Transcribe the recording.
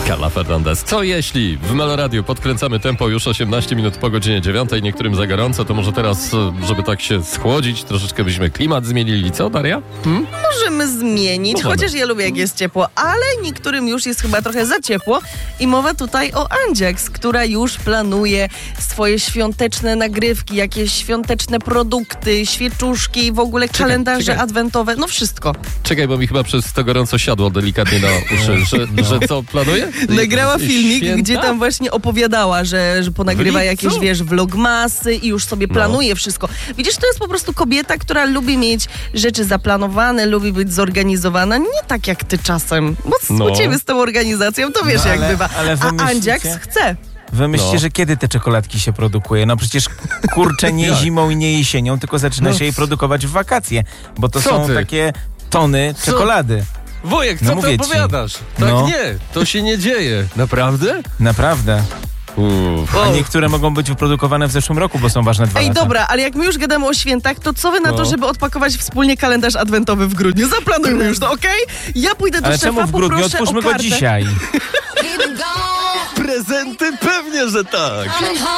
Carla Fernandez. Co jeśli w Meloradiu podkręcamy tempo już 18 minut po godzinie 9, niektórym za gorąco, to może teraz, żeby tak się schłodzić, troszeczkę byśmy klimat zmienili. Co, Daria? Możemy zmienić, chociaż ja lubię jak jest ciepło, ale niektórym już jest chyba trochę za ciepło i mowa tutaj o Andziaks, która już planuje swoje świąteczne nagrywki, jakieś świąteczne produkty, świeczuszki, w ogóle kalendarze adwentowe, no wszystko. Czekaj, bo mi chyba przez to gorąco siadło delikatnie na uszy, że co planuje? Nagrała filmik, Święta? gdzie tam właśnie opowiadała, że ponagrywa jakieś, vlogmasy i już sobie planuje wszystko. Widzisz, to jest po prostu kobieta, która lubi mieć rzeczy zaplanowane, lubi być zorganizowana, nie tak jak ty czasem. Bo u ciebie z tą organizacją to wiesz jak bywa. A Andziaks chce. Wy myślicie, że kiedy te czekoladki się produkuje? No przecież kurczę nie zimą i nie jesienią, tylko zaczyna się je produkować w wakacje, bo to są takie tony czekolady. Wujek, co ty opowiadasz? Tak nie, to się nie dzieje. Naprawdę? Naprawdę. A niektóre mogą być wyprodukowane w zeszłym roku, bo są ważne 2 lata. Dobra, ale jak my już gadamy o świętach, to co wy na to, żeby odpakować wspólnie kalendarz adwentowy w grudniu? Zaplanujmy już to, okej? Ja pójdę do ale szefa, czemu w grudniu? Otwórzmy go dzisiaj. Prezenty? Pewnie, że tak.